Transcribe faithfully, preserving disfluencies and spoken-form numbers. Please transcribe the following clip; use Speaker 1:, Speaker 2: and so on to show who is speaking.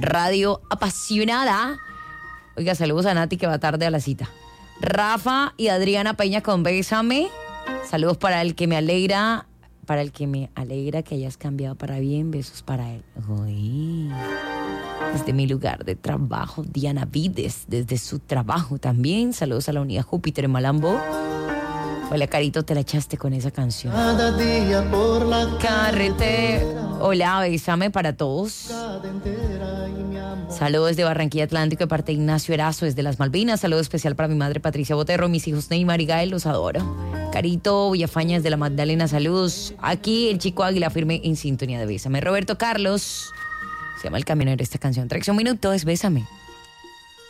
Speaker 1: Radio apasionada. Oiga, saludos a Nati que va tarde a la cita. Rafa y Adriana Peña con Bésame. Saludos para el que me alegra, para el que me alegra que hayas cambiado para bien. Besos para él. Uy. Desde mi lugar de trabajo, Diana Vides, desde su trabajo también. Saludos a la unidad Júpiter en Malambo. Hola, Carito, te la echaste con esa canción.
Speaker 2: Cada día por la
Speaker 1: carretera. Hola, bésame para todos. Saludos desde Barranquilla Atlántico de parte de Ignacio Erazo, desde las Malvinas. Saludo especial para mi madre Patricia Botero, mis hijos Neymar y Gael, los adoro. Carito Villafaña desde la Magdalena, saludos. Aquí el chico Águila firme en sintonía de Bésame. Roberto Carlos, se llama El Camionero esta canción. Tracción Minuto es Bésame.